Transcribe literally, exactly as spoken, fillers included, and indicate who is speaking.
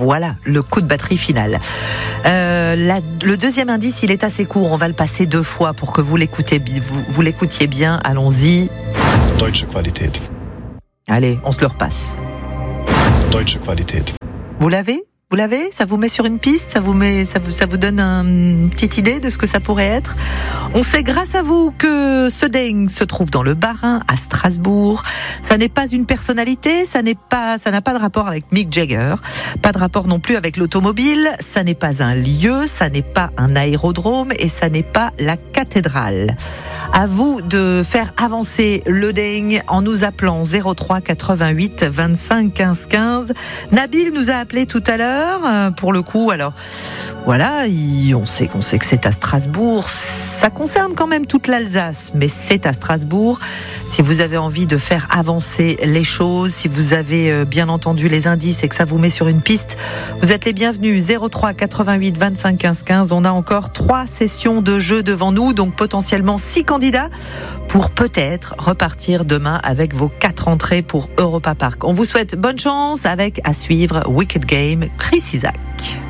Speaker 1: Voilà, le coup de batterie final. Euh, la, le deuxième indice, il est assez court. On va le passer deux fois pour que vous l'écoutez, vous, vous l'écoutiez bien. Allons-y.
Speaker 2: Deutsche Qualität.
Speaker 1: Allez, on se le repasse.
Speaker 2: Deutsche Qualität.
Speaker 1: Vous l'avez ? Vous l'avez ? Ça vous met sur une piste ? Ça vous met, ça vous, ça vous donne un, une petite idée de ce que ça pourrait être ? On sait grâce à vous que ce dingue se trouve dans le Bas-Rhin, à Strasbourg. Ça n'est pas une personnalité, ça n'est pas, ça n'a pas de rapport avec Mick Jagger, pas de rapport non plus avec l'automobile. Ça n'est pas un lieu, ça n'est pas un aérodrome et ça n'est pas la cathédrale. À vous de faire avancer le dingue en nous appelant zéro trois quatre-vingt-huit vingt-cinq quinze quinze. Nabil nous a appelé tout à l'heure, pour le coup, alors voilà, on sait qu'on sait que c'est à Strasbourg, ça concerne quand même toute l'Alsace, mais c'est à Strasbourg. Si vous avez envie de faire avancer les choses, si vous avez bien entendu les indices et que ça vous met sur une piste, vous êtes les bienvenus. Zéro trois quatre-vingt-huit vingt-cinq quinze quinze. On a encore trois sessions de jeu devant nous, donc potentiellement six candidats pour peut-être repartir demain avec vos quatre entrées pour Europa Park. On vous souhaite bonne chance avec, à suivre, Wicked Game, Chris Isaak.